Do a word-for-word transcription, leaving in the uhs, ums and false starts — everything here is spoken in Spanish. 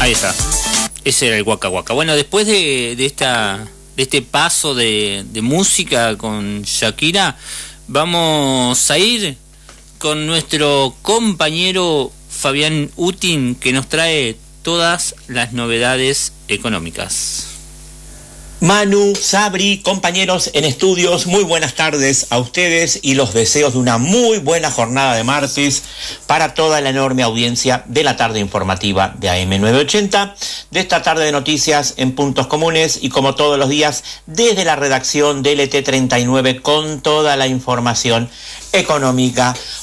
Ahí está. Ese era el Waka Waka. Bueno, después de, de esta de este paso de, de música con Shakira, vamos a ir con nuestro compañero Fabián Utin, que nos trae todas las novedades económicas. Manu, Sabri, compañeros en estudios, muy buenas tardes a ustedes y los deseos de una muy buena jornada de martes para toda la enorme audiencia de la tarde informativa de A M novecientos ochenta, de esta tarde de noticias en Puntos Comunes y como todos los días desde la redacción de L T treinta y nueve con toda la información económica,